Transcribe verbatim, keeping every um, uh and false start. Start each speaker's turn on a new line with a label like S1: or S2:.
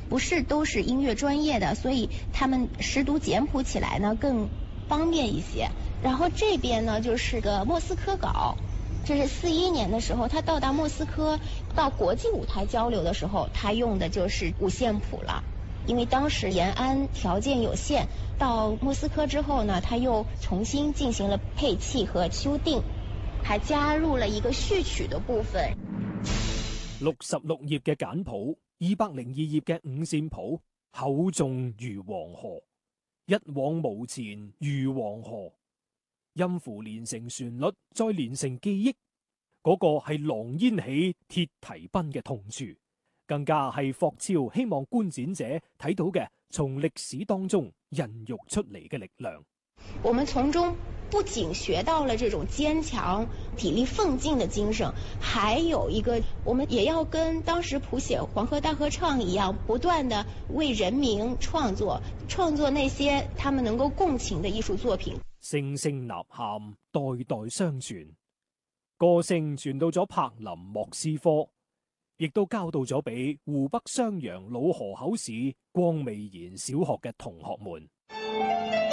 S1: 不是都是音乐专业的，所以他们识读简谱起来呢更方便一些。然后这边呢就是个莫斯科稿，这是四一年的时候他到达莫斯科，到国际舞台交流的时候，他用的就是五线谱了。因为当时延安条件有限，到莫斯科之后呢，他又重新进行了配器和修订，还加入了一个序曲的部分。
S2: 六十六頁嘅簡譜，二百零二頁嘅五線譜，厚重如黃河，一往無前如黃河。音符連成旋律，再連成記憶，嗰、那個係狼煙起，鐵蹄奔嘅痛處。更加係霍超希望觀展者睇到嘅，從歷史當中孕育出嚟嘅力量。
S1: 我們從中不僅學到了這種堅強、砥礪奮進的精神，還有一個，我們也要跟當時譜寫《黃河大合唱》一樣，不斷地為人民創作，創作那些他們能夠共情的藝術作品。
S2: 聲聲吶喊，代代相傳，歌聲傳到咗柏林莫斯科，亦都交到咗俾湖北襄陽老河口市光味賢小學嘅同學們。